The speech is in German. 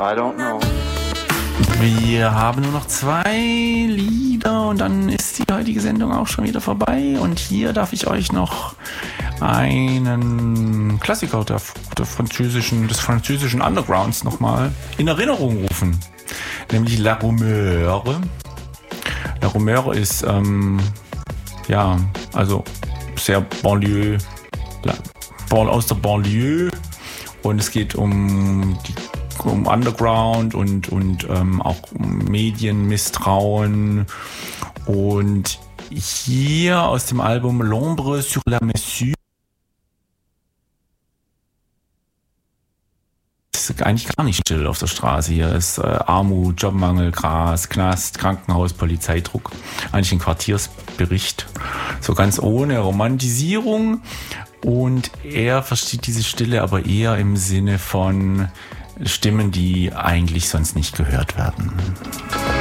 I don't know. Wir haben nur noch 2 Lieder und dann ist die heutige Sendung auch schon wieder vorbei. Und hier darf ich euch noch einen Klassiker des französischen Undergrounds nochmal in Erinnerung rufen. Nämlich La Rumeur. La Rumeur ist, also sehr Banlieue, aus der Banlieue. Und es geht um Underground und auch um Medienmisstrauen. Und hier aus dem Album L'Ombre sur la Mesure ist eigentlich gar nicht still auf der Straße. Hier ist Armut, Jobmangel, Gras, Knast, Krankenhaus, Polizeidruck. Eigentlich ein Quartiersbericht. So ganz ohne Romantisierung. Und er versteht diese Stille aber eher im Sinne von Stimmen, die eigentlich sonst nicht gehört werden.